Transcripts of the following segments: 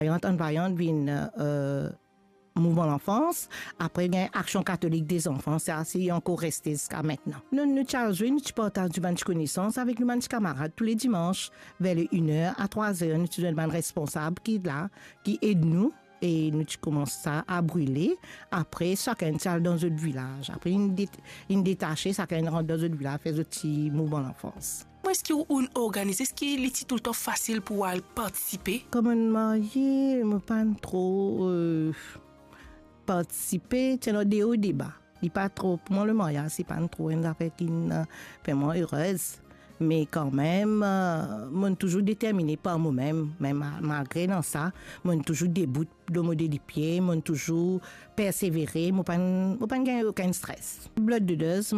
En variante, mouvement l'enfance. Après, il y a Action catholique des enfants. C'est encore resté jusqu'à maintenant. Nous chargeons, nous partageons du banc de connaissances avec nos camarades tous les dimanches, vers 1h à 3h. Nous sommes un responsable qui est là, qui aide nous. Et nous commençons à brûler. Après, chacun est dans un village. Après, une détachée, chacun rentre dans un village, fait un petit mouvement l'enfance. Est-ce qu'on organise? Est-ce qu'il est tout le temps facile pour participer? Comme un marié, je ne peux pas trop participer. C'est un débat. Pas trop. Pour moi, le mariage, c'est pas trop une affaire qui me fait moi heureuse. Mais quand même, je suis toujours déterminée par moi-même, même malgré dans ça. Je suis toujours debout de modèle des pieds, je suis toujours persévérée, je n'ai pas aucun stress. Blood Donors,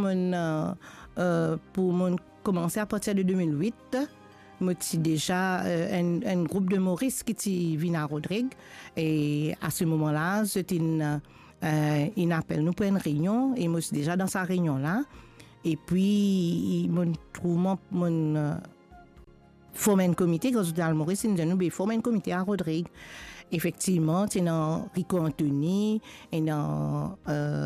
pour commencer à partir de 2008, je suis déjà un groupe de Maurice qui vient à Rodrigue. Et à ce moment-là, c'était il appelle nous pour une réunion et je suis déjà dans sa réunion-là. Et puis, mon formé un comité, quand j'étais à Maurice, nous formé un comité à Rodrigue. Effectivement, c'est dans Rico Anthony, et dans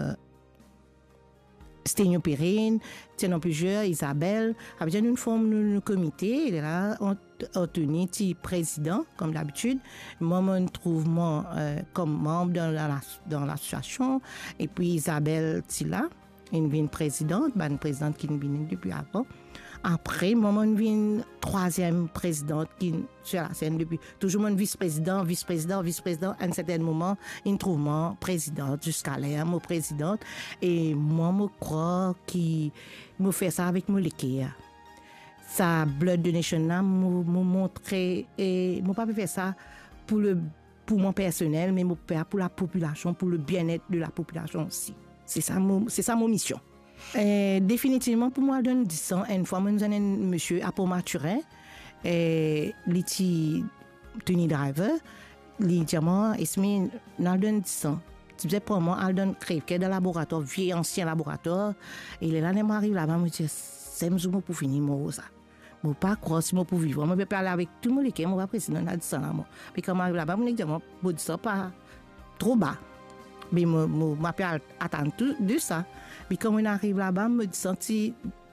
Sténio Perrine, c'est dans plusieurs, Isabelle. Après, nous formons un comité, et là, Anthony, c'est président, comme d'habitude. Moi, je me trouve comme membre dans l'association. Et puis, Isabelle, c'est là. Une présidente, une présidente qui est venue depuis avant. Après, moi, je suis une troisième présidente qui est sur la scène depuis. Toujours mon vice-président. À un certain moment, une trouve moi présidente jusqu'à là, moi présidente. Et moi, je crois que je fais ça avec mon équipe. Ça, Blood Donation, là, me montrer, et je ne peux pas faire ça pour mon personnel, mais pour la population, pour le bien-être de la population aussi. C'est ça mon mission. Définitivement, pour moi, donne 10 ans. Une fois, nous avons un monsieur à Pont-Maturin, il est Tony Driver, il dit moi, Esme, nous donne 10 ans. Tu disais pour moi, il donne crève, qui est dans le laboratoire, vieux ancien laboratoire. Et là, il m'arrive là-bas, me dit, c'est moi pour finir, moi, ça. Je ne peux pas croire si je peux vivre. Je ne peux pas aller avec tout le monde, je ne peux pas président, il a 10 ans là. Puis quand j'arrive là-bas, je me dis, je dis ça pas trop bas. Mais je m'appelle attendre tout de ça. Mais quand on arrive là-bas, je me senti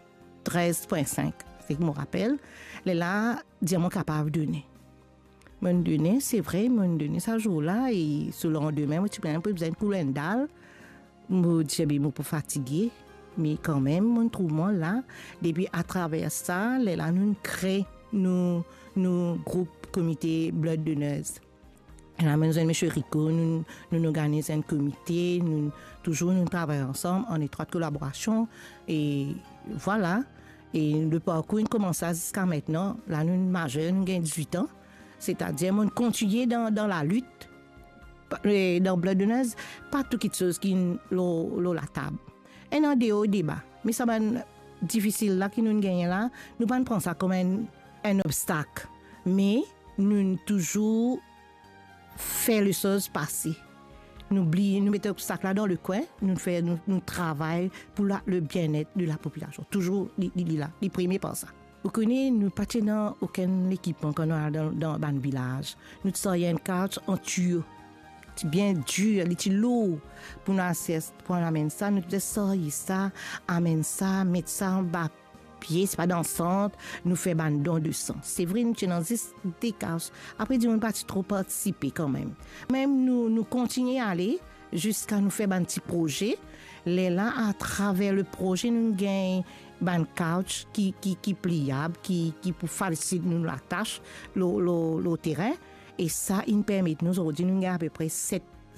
13,5. C'est que je me rappelle. Là, je suis capable de donner. Je donner, c'est vrai, je donner ce jour-là. Et ce lendemain, je suis un peu besoin de couler une dalle. Je dis, je suis fatigué. Mais quand même, je trouve moi là. Depuis à travers ça, là, nous créons nos groupes comité Blood Donors. Et là, nous avons M. Rico, nous organisons un comité, nous travaillons ensemble en étroite collaboration. Et voilà. Et le parcours commence jusqu'à maintenant. Là, nous sommes majeurs, nous avons 18 ans. C'est-à-dire, nous continuons dans la lutte. Et dans Blood Donors, pas tout quelque chose qui est la table. Et dans des hauts débats. Mais ça va être difficile là, qui nous gagnons là. Nous ne prenons pas ça comme un obstacle. Mais nous toujours faire les choses passer. Nous mettons l'obstacle là dans le coin, nous travaillons pour le bien-être de la population. Toujours, les premiers par ça. Vous connaissez, nous ne partons dans aucun équipement qu'on a dans le village. Nous sommes une carte en tuyau. C'est bien dur, c'est lourd. Pour nous amener ça, nous devons ça, amener ça, mettre ça en bas. C'est pas dans le centre, nous faisons un don de sang. C'est vrai, nous sommes dans des cas. Après, nous ne pas trop participer quand même. Même nous continuons à aller jusqu'à nous faire un petit projet. Là, à travers le projet, nous gagnons un couch qui est pliable, qui pour faciliter nous la tâche, le terrain. Et ça, il nous permet, nous aujourd'hui, nous avons à peu près 7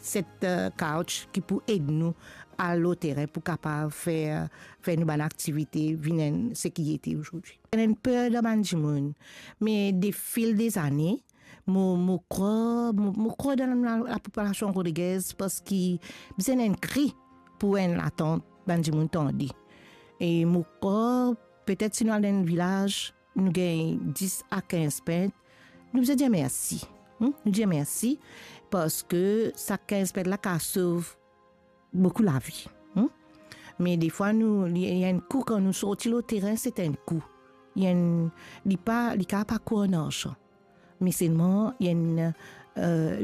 couch qui pour aider nous à l'autre terrain pour capable faire une bonne activité venant ce qui était aujourd'hui. Il y a une peur de management, mais des fil des années, je crois dans la population rodriguaise parce qu'il y a un cri pour une attente management tendu. Et je crois peut-être si nous sommes dans un village, nous avons 10 à 15 pètes, nous disons dire merci. Nous disons merci parce que ça 15 pètes là qui sauve beaucoup la vie. Mais des fois, il y a un coup quand nous sortons au terrain, c'est un coup. Il y a pas court en argent. Mais seulement, il y a